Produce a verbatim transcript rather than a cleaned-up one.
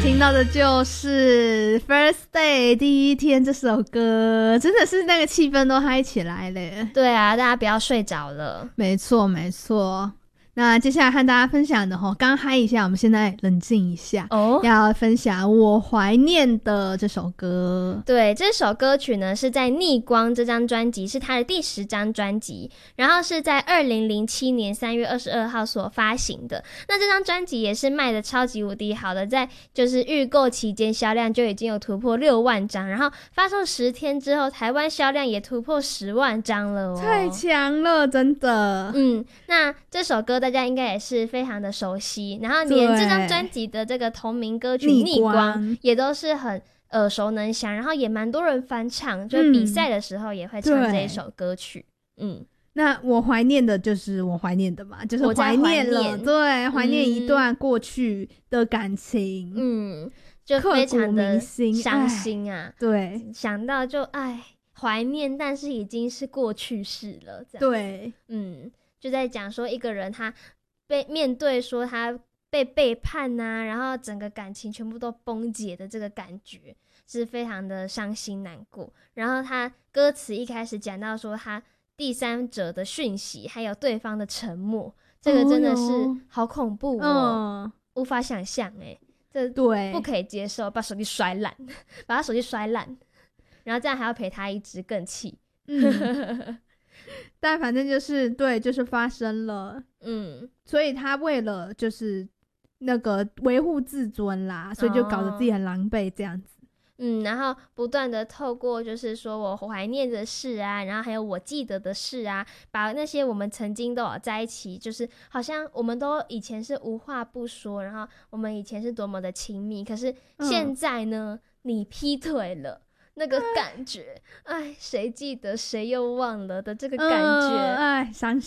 听到的就是《First Day》第一天这首歌，真的是那个气氛都嗨起来了。 对啊，大家不要睡着了。 没错没错。那接下来和大家分享的齁，刚嗨一下，我们现在冷静一下哦，要分享我怀念的这首歌。 对，这首歌曲呢是在《逆光》这张专辑，是他的第十张专辑，然后是在二零零七年三月二十二号所发行的。那这张专辑也是卖的超级无敌好的，在就是预购期间销量就已经有突破六万张，然后发售十天之后，台湾销量也突破十万张了哦， 太强了，真的。 嗯，那这首歌大家应该也是非常的熟悉，然后连这张专辑的这个同名歌曲《逆光》也都是很耳熟能详，然后也蛮多人翻唱，就比赛的时候也会唱这一首歌曲。嗯， 那我怀念的就是我怀念的嘛，就是怀念了， 念对，怀念一段过去的感情， 嗯，就非常的伤心啊。 对， 想到就哎怀念，但是已经是过去式了。这样对， 嗯，就在讲说一个人他被面对说他被背叛啊，然后整个感情全部都崩解的这个感觉是非常的伤心难过。然后他歌词一开始讲到说他第三者的讯息还有对方的沉默，这个真的是好恐怖哦，嗯、无法想象哎，这对不可以接受，把手机摔烂，把他手机摔烂，然后这样还要陪他一直更气。嗯但反正就是对，就是发生了，嗯，所以他为了就是那个维护自尊啦，所以就搞得自己很狼狈这样子。 嗯，然后不断的透过就是说我怀念的事啊，然后还有我记得的事啊，把那些我们曾经都有在一起，就是好像我们都以前是无话不说，然后我们以前是多么的亲密，可是现在呢、嗯、你劈腿了，那个感觉，哎，谁记得谁又忘了的这个感觉， 哎、呃，伤心。